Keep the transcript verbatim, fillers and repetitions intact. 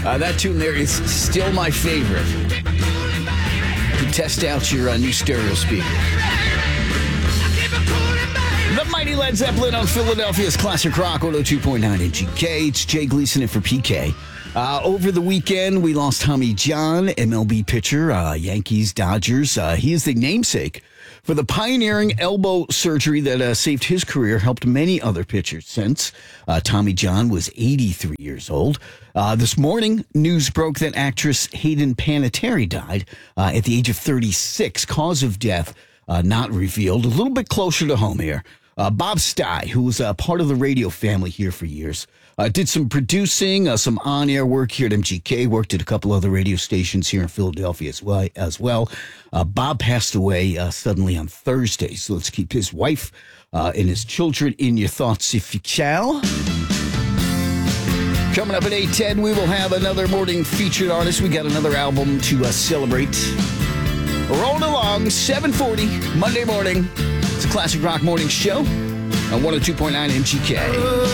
Uh, that tune there is still my favorite. To test out your uh, new stereo speaker. The mighty Led Zeppelin on Philadelphia's Classic Rock one oh two point nine M G K. It's Jay Gleason in for P K. Uh, over the weekend, we lost Tommy John, M L B pitcher, uh, Yankees, Dodgers. Uh, he is the namesake for the pioneering elbow surgery that uh, saved his career, helped many other pitchers since. Uh, Tommy John was eighty-three years old. Uh, this morning, news broke that actress Hayden Panettiere died uh, at the age of thirty-six. Cause of death uh, not revealed. A little bit closer to home here. Uh, Bob Stye, who was uh, part of the radio family here for years, uh, did some producing, uh, some on-air work here at M G K, worked at a couple other radio stations here in Philadelphia as well. As well. Uh, Bob passed away uh, suddenly on Thursday, so let's keep his wife uh, and his children in your thoughts if you shall. Coming up at eight ten, we will have another morning featured artist. We got another album to uh, celebrate. Rolling along, seven forty, Monday morning. It's a Classic Rock Morning Show on one oh two point nine M G K.